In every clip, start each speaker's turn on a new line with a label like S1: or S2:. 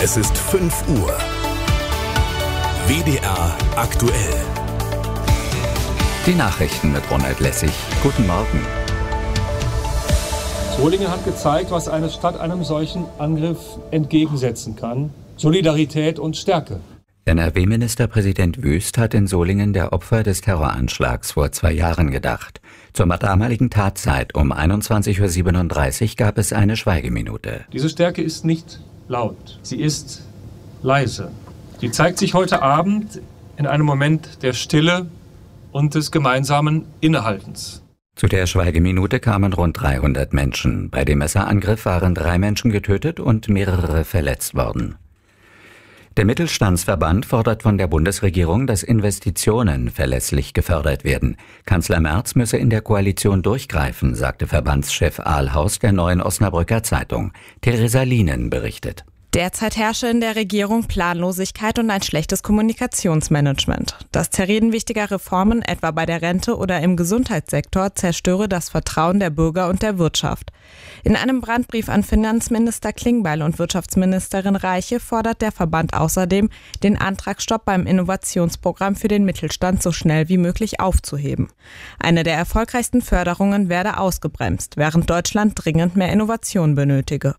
S1: Es ist 5 Uhr. WDR aktuell.
S2: Die Nachrichten mit Ronald Lessig. Guten Morgen.
S3: Solingen hat gezeigt, was eine Stadt einem solchen Angriff entgegensetzen kann. Solidarität und Stärke.
S2: NRW-Ministerpräsident Wüst hat in Solingen der Opfer des Terroranschlags vor 2 Jahren gedacht. Zur damaligen Tatzeit um 21.37 Uhr gab es eine Schweigeminute.
S3: Diese Stärke ist nicht laut, sie ist leise. Sie zeigt sich heute Abend in einem Moment der Stille und des gemeinsamen Innehaltens.
S2: Zu der Schweigeminute kamen rund 300 Menschen. Bei dem Messerangriff waren 3 Menschen getötet und mehrere verletzt worden. Der Mittelstandsverband fordert von der Bundesregierung, dass Investitionen verlässlich gefördert werden. Kanzler Merz müsse in der Koalition durchgreifen, sagte Verbandschef Ahlhaus der Neuen Osnabrücker Zeitung. Theresa Lienen berichtet.
S4: Derzeit herrsche in der Regierung Planlosigkeit und ein schlechtes Kommunikationsmanagement. Das Zerreden wichtiger Reformen, etwa bei der Rente oder im Gesundheitssektor, zerstöre das Vertrauen der Bürger und der Wirtschaft. In einem Brandbrief an Finanzminister Klingbeil und Wirtschaftsministerin Reiche fordert der Verband außerdem, den Antragsstopp beim Innovationsprogramm für den Mittelstand so schnell wie möglich aufzuheben. Eine der erfolgreichsten Förderungen werde ausgebremst, während Deutschland dringend mehr Innovation benötige.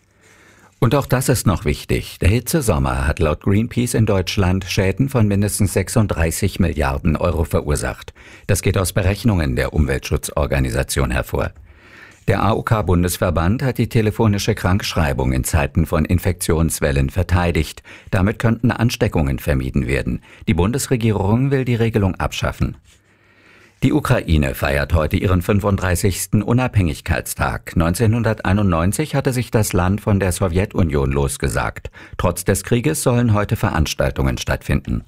S2: Und auch das ist noch wichtig. Der Hitzesommer hat laut Greenpeace in Deutschland Schäden von mindestens 36 Milliarden Euro verursacht. Das geht aus Berechnungen der Umweltschutzorganisation hervor. Der AOK-Bundesverband hat die telefonische Krankschreibung in Zeiten von Infektionswellen verteidigt. Damit könnten Ansteckungen vermieden werden. Die Bundesregierung will die Regelung abschaffen. Die Ukraine feiert heute ihren 35. Unabhängigkeitstag. 1991 hatte sich das Land von der Sowjetunion losgesagt. Trotz des Krieges sollen heute Veranstaltungen stattfinden.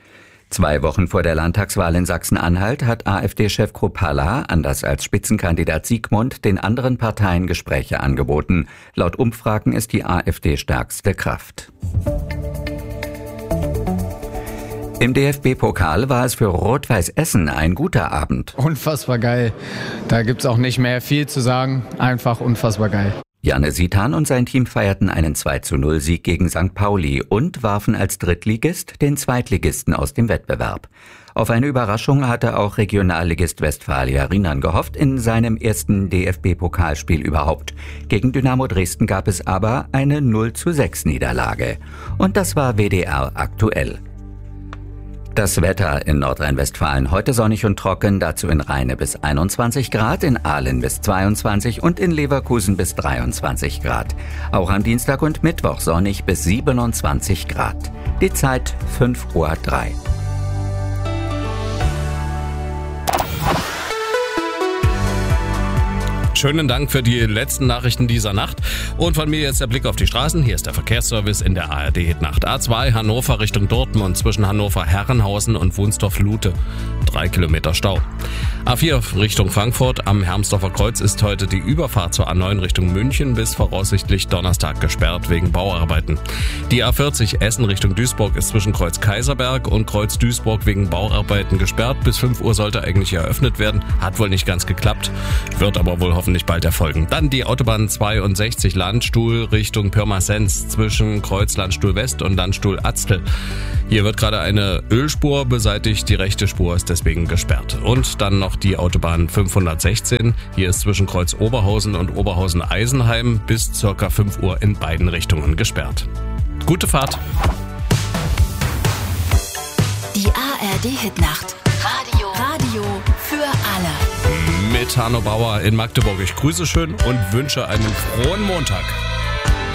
S2: 2 Wochen vor der Landtagswahl in Sachsen-Anhalt hat AfD-Chef Kruppalla, anders als Spitzenkandidat Siegmund, den anderen Parteien Gespräche angeboten. Laut Umfragen ist die AfD stärkste Kraft. Im DFB-Pokal war es für Rot-Weiß Essen ein guter Abend.
S5: Unfassbar geil. Da gibt's auch nicht mehr viel zu sagen. Einfach unfassbar geil.
S2: Janne Sitan und sein Team feierten einen 2:0-Sieg gegen St. Pauli und warfen als Drittligist den Zweitligisten aus dem Wettbewerb. Auf eine Überraschung hatte auch Regionalligist Westfalia Riemann gehofft in seinem ersten DFB-Pokalspiel überhaupt. Gegen Dynamo Dresden gab es aber eine 0:6-Niederlage. Und das war WDR aktuell. Das Wetter in Nordrhein-Westfalen heute sonnig und trocken, dazu in Rheine bis 21 Grad, in Aalen bis 22 und in Leverkusen bis 23 Grad. Auch am Dienstag und Mittwoch sonnig bis 27 Grad. Die Zeit 5:03 Uhr.
S6: Schönen Dank für die letzten Nachrichten dieser Nacht. Und von mir jetzt der Blick auf die Straßen. Hier ist der Verkehrsservice in der ARD-Hitnacht. A2 Hannover Richtung Dortmund zwischen Hannover-Herrenhausen und Wunstorf-Lute. 3 Kilometer Stau. A4 Richtung Frankfurt am Hermsdorfer Kreuz ist heute die Überfahrt zur A9 Richtung München bis voraussichtlich Donnerstag gesperrt wegen Bauarbeiten. Die A40 Essen Richtung Duisburg ist zwischen Kreuz Kaiserberg und Kreuz Duisburg wegen Bauarbeiten gesperrt. Bis 5 Uhr sollte eigentlich eröffnet werden. Hat wohl nicht ganz geklappt, wird aber wohl hoffentlich bald erfolgen. Dann die Autobahn 62 Landstuhl Richtung Pirmasens zwischen Kreuz Landstuhl West und Landstuhl Atztel. Hier wird gerade eine Ölspur beseitigt, die rechte Spur ist deswegen gesperrt. Und dann noch die Autobahn 516. Hier ist zwischen Kreuz Oberhausen und Oberhausen-Eisenheim bis ca. 5 Uhr in beiden Richtungen gesperrt. Gute Fahrt!
S7: Die ARD-Hitnacht. Radio für alle.
S6: Mit Hanno Bauer in Magdeburg. Ich grüße schön und wünsche einen frohen Montag.